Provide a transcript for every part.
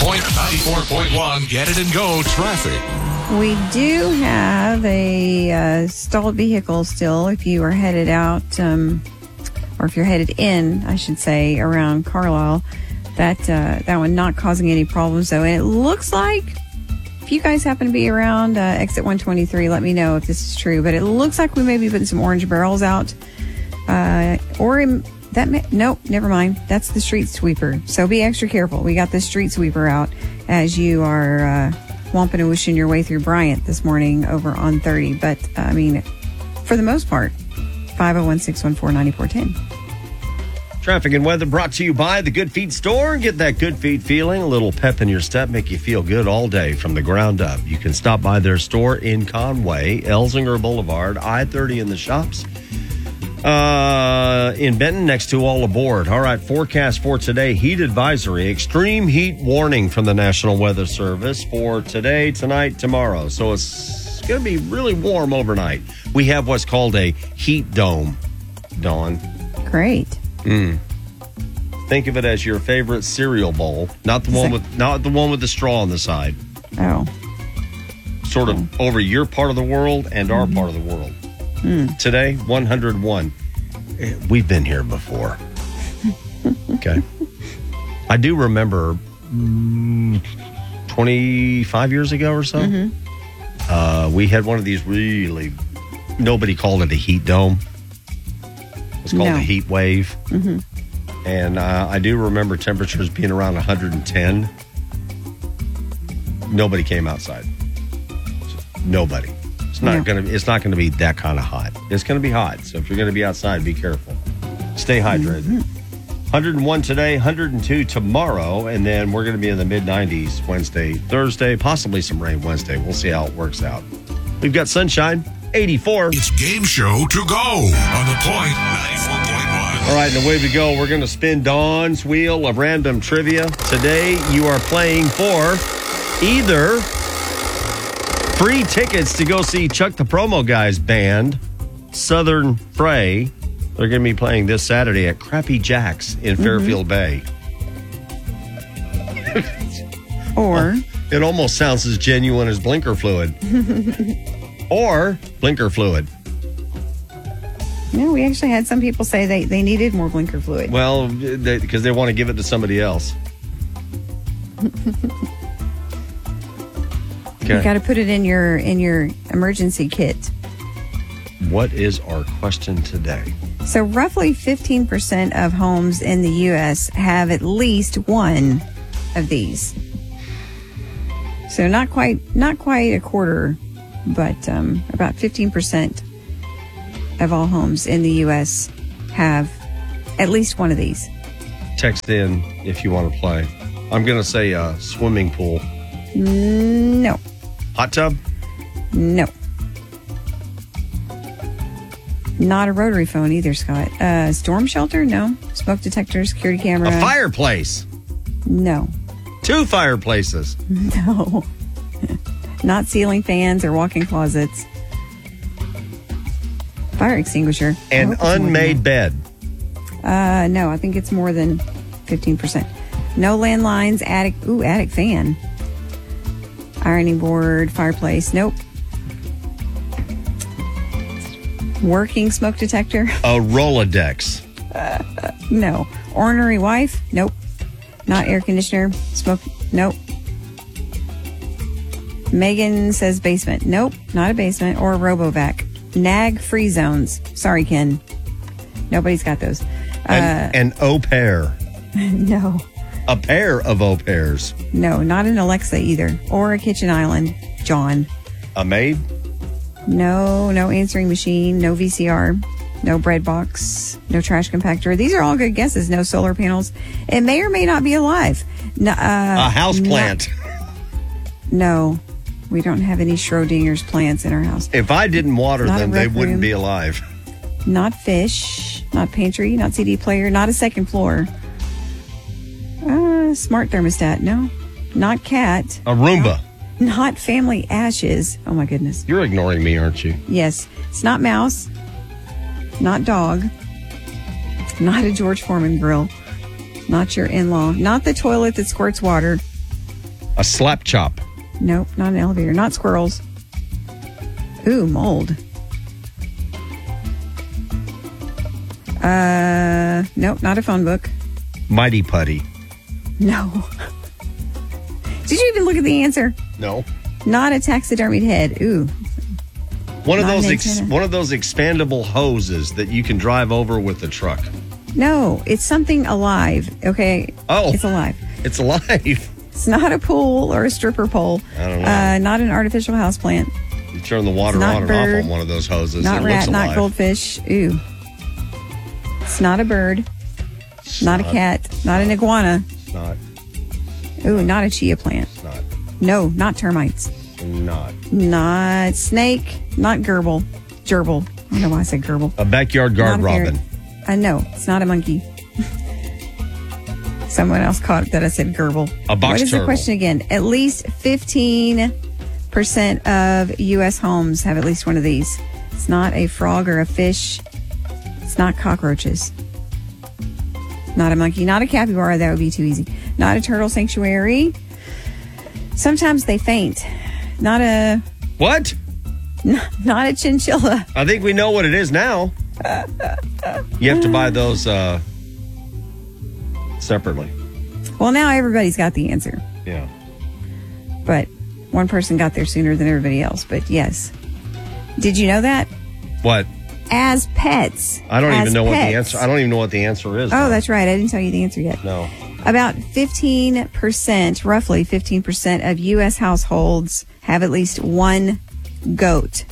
point 94.1. Get it and go traffic. We do have a stalled vehicle still if you are headed out, or if you're headed in, I should say, around Carlisle. That one not causing any problems, though. And it looks like, if you guys happen to be around exit 123, let me know if this is true. But it looks like we may be putting some orange barrels out. Nope, never mind. That's the street sweeper. So be extra careful. We got the street sweeper out as you are whomping and wishing your way through Bryant this morning over on 30. But, I mean, for the most part, 501-614-9410. Traffic and weather brought to you by the Good Feet Store. Get that Good Feet feeling, a little pep in your step, make you feel good all day from the ground up. You can stop by their store in Conway, Elsinger Boulevard, I-30 in the shops. In Benton, next to All Aboard. All right, forecast for today, heat advisory, extreme heat warning from the National Weather Service for today, tonight, tomorrow. So it's going to be really warm overnight. We have what's called a heat dome, Dawn. Great. Think of it as your favorite cereal bowl, not the one with the straw on the side. Oh. Sort of over your part of the world and our part of the world. Today, 101. We've been here before. Okay. I do remember 25 years ago or so, we had one of these really, nobody called it a heat dome. It's called a heat wave. And I do remember temperatures being around 110. Nobody came outside. Nobody. It's not going to be that kind of hot. It's going to be hot. So if you're going to be outside, be careful. Stay hydrated. 101 today, 102 tomorrow, and then we're going to be in the mid-90s Wednesday, Thursday, possibly some rain Wednesday. We'll see how it works out. We've got sunshine, 84. It's game show to go on the point 94.1. All right, and away we go. We're going to spin Dawn's Wheel of Random Trivia. Today, you are playing for either free tickets to go see Chuck the Promo Guys band, Southern Fray. They're going to be playing this Saturday at Crappy Jack's in Fairfield Bay. Or it almost sounds as genuine as blinker fluid. Or blinker fluid. No, we actually had some people say they needed more blinker fluid. Well, because they want to give it to somebody else. Okay. You got to put it in your emergency kit. What is our question today? So roughly 15% of homes in the U.S. have at least one of these. So not quite a quarter, but about 15% of all homes in the U.S. have at least one of these. Text in if you want to play. I'm going to say a swimming pool. No. Hot tub? No. Not a rotary phone either, Scott. Storm shelter? No. Smoke detector, security camera? A fireplace? No. 2 fireplaces? No. Not ceiling fans or walk-in closets. Fire extinguisher. An unmade bed? No, I think it's more than 15%. No landlines, attic fan. Ironing board, fireplace, nope. Working smoke detector? A Rolodex? No. Ornery wife? Nope. Not air conditioner, smoke, nope. Megan says basement. Nope, not a basement or a RoboVac. Nag free zones. Sorry, Ken. Nobody's got those. An au pair? No. A pair of au pairs? No, not an Alexa either. Or a kitchen island. John. A maid? No answering machine. No VCR. No bread box. No trash compactor. These are all good guesses. No solar panels. It may or may not be alive. No, a house plant? No. We don't have any Schrodinger's plants in our house. If I didn't water them, they wouldn't be alive. Not fish. Not pantry. Not CD player. Not a second floor. Smart thermostat. No. Not cat. A Roomba. No. Not family ashes. Oh, my goodness. You're ignoring me, aren't you? Yes. It's not mouse. Not dog. Not a George Foreman grill. Not your in-law. Not the toilet that squirts water. A slap chop. Nope, not an elevator. Not squirrels. Ooh, mold. Nope, not a phone book. Mighty putty. No. Did you even look at the answer? No. Not a taxidermied head. Ooh. One of Not those an antenna. one of those expandable hoses that you can drive over with the truck. No, it's something alive. Okay. Oh. It's alive. It's alive. It's not a pool or a stripper pole. I don't know. Not an artificial houseplant. You turn the water It's not on and bird, off on one of those hoses. Not it rat, looks alive. not goldfish. Ooh. It's not a bird. It's Not a cat. Not an iguana. It's not. Ooh, not a chia plant. It's not. No, not termites. Not. Not snake. Not gerbil. Gerbil. I don't know why I said gerbil. A backyard guard Not a robin. ferret. No, it's not a monkey. Someone else caught that I said gerbil. A box What is turtle. the question again? At least 15% of U.S. homes have at least one of these. It's not a frog or a fish. It's not cockroaches. Not a monkey. Not a capybara. That would be too easy. Not a turtle sanctuary. Sometimes they faint. Not a What? not a chinchilla. I think we know what it is now. You have to buy those separately. Well, now everybody's got the answer. Yeah. But one person got there sooner than everybody else. But yes. Did you know that? What? As pets. I don't even know what the pets. answer. I don't even know what the answer is. Oh, now. that's right. I didn't tell you the answer yet. No. About 15%, roughly 15% of U.S. households have at least one goat.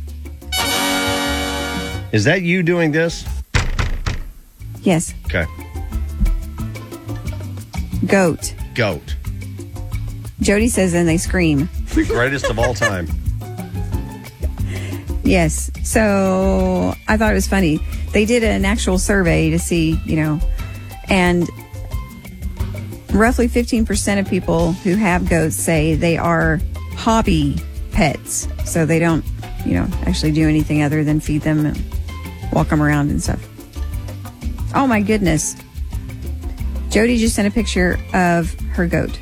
Is that you doing this? Yes, Okay. goat. Goat. Jody says, and they scream. The greatest of all time. Yes. So I thought it was funny. They did an actual survey to see, and roughly 15% of people who have goats say they are hobby pets. So they don't, actually do anything other than feed them and walk them around and stuff. Oh my goodness. Jody just sent a picture of her goat.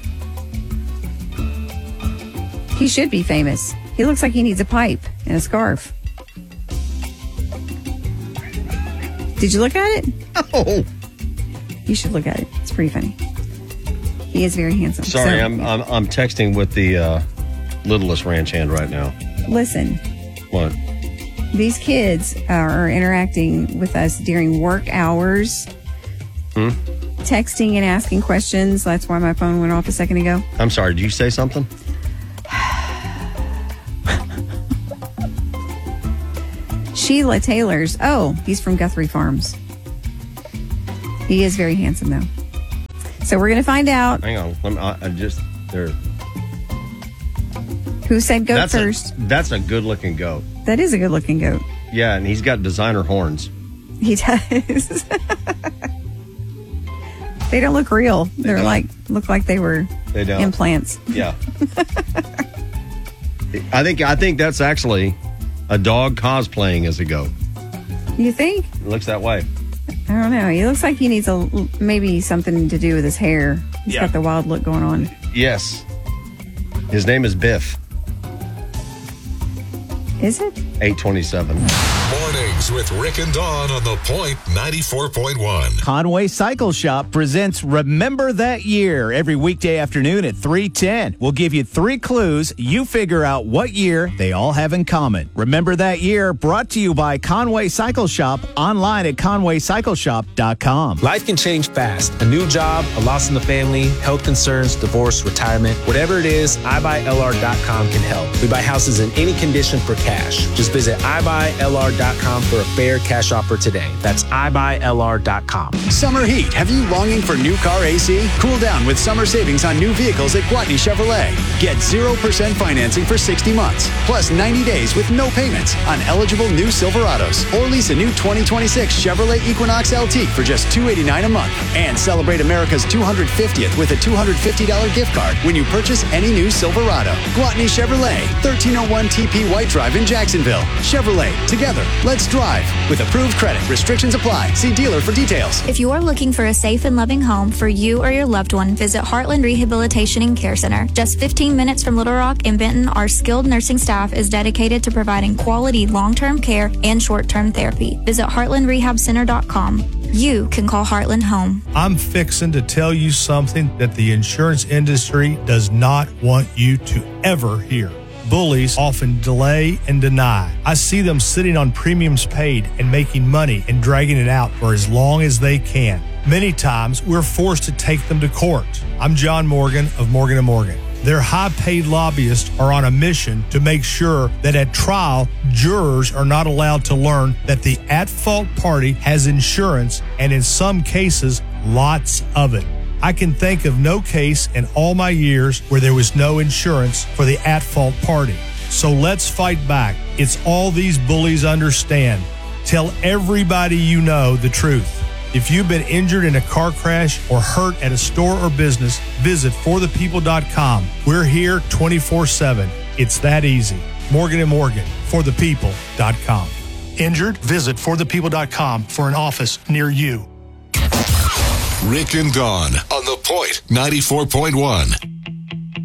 He should be famous. He looks like he needs a pipe and a scarf. Did you look at it? Oh, You should look at it. It's pretty funny. He is very handsome. sorry. So, I'm texting with the littlest ranch hand right now. Listen, What? these kids are interacting with us during work hours, texting and asking questions. That's why my phone went off a second ago. I'm sorry. Did you say something? Sheila Taylor's. Oh, he's from Guthrie Farms. He is very handsome, though. So we're going to find out Hang on. I just there. who said goat first. That's a good looking goat. That is a good-looking goat. Yeah, and he's got designer horns. He does. They don't look real. They're don't. look like they were They don't. implants. Yeah. I think that's actually a dog cosplaying as a goat. You think? It looks that way. I don't know. He looks like he needs maybe something to do with his hair. He's Yeah. got the wild look going on. Yes. His name is Biff. Is it? 827. Mornings with Rick and Dawn on the Point 94.1. Conway Cycle Shop presents Remember That Year every weekday afternoon at 3:10. We'll give you 3 clues. You figure out what year they all have in common. Remember That Year, brought to you by Conway Cycle Shop, online at conwaycycleshop.com. Life can change fast. A new job, a loss in the family, health concerns, divorce, retirement. Whatever it is, iBuyLR.com can help. We buy houses in any condition for cash. Just visit iBuyLR.com for a fair cash offer today. That's iBuyLR.com. Summer heat. Have you longing for new car AC? Cool down with summer savings on new vehicles at Gwatney Chevrolet. Get 0% financing for 60 months, plus 90 days with no payments on eligible new Silverados. Or lease a new 2026 Chevrolet Equinox LT for just $289 a month. And celebrate America's 250th with a $250 gift card when you purchase any new Silverado. Gwatney Chevrolet, 1301 TP White Drive in Jacksonville. Chevrolet, together, let's drive. thrive. With approved credit, restrictions apply. See dealer for details. If you are looking for a safe and loving home for you or your loved one, visit Heartland Rehabilitation and Care Center. Just 15 minutes from Little Rock and Benton, our skilled nursing staff is dedicated to providing quality long-term care and short-term therapy. Visit heartlandrehabcenter.com. You can call Heartland home. I'm fixing to tell you something that the insurance industry does not want you to ever hear. Bullies often delay and deny. I see them sitting on premiums paid and making money and dragging it out for as long as they can. Many times, we're forced to take them to court. I'm John Morgan of Morgan & Morgan. Their high-paid lobbyists are on a mission to make sure that at trial, jurors are not allowed to learn that the at-fault party has insurance, and in some cases, lots of it. I can think of no case in all my years where there was no insurance for the at-fault party. So let's fight back. It's all these bullies understand. Tell everybody you know the truth. If you've been injured in a car crash or hurt at a store or business, visit forthepeople.com. We're here 24/7. It's that easy. Morgan & Morgan, forthepeople.com. Injured? Visit forthepeople.com for an office near you. Rick and Dawn on The Point 94.1.